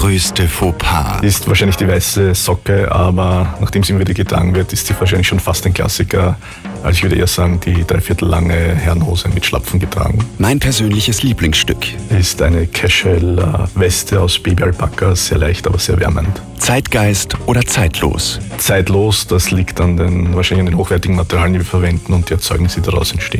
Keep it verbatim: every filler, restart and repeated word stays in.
größte Fauxpas? Ist wahrscheinlich die weiße Socke, aber nachdem sie immer wieder getragen wird, ist sie wahrscheinlich schon fast ein Klassiker. Also ich würde eher sagen, die dreiviertel lange Herrenhose mit Schlapfen getragen. Mein persönliches Lieblingsstück. Ist eine Casual-Weste aus Babyalpaka, sehr leicht, aber sehr wärmend. Zeitgeist oder zeitlos? Zeitlos, das liegt an den wahrscheinlich an den hochwertigen Materialien, die wir verwenden und die Erzeugnisse, die daraus entstehen.